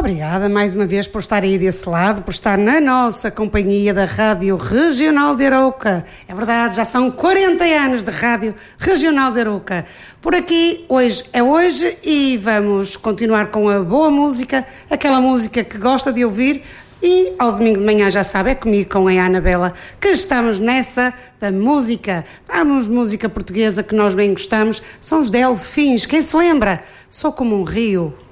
Obrigada mais uma vez por estar aí desse lado, por estar na nossa companhia da Rádio Regional de Arouca. É verdade, já são 40 anos de Rádio Regional de Arouca. Por aqui, hoje é hoje e vamos continuar com a boa música, aquela música que gosta de ouvir. E ao domingo de manhã, já sabe, é comigo, com a Anabela, que estamos nessa da música. Vamos, música portuguesa que nós bem gostamos, são os Delfins. Quem se lembra? Sou como um rio.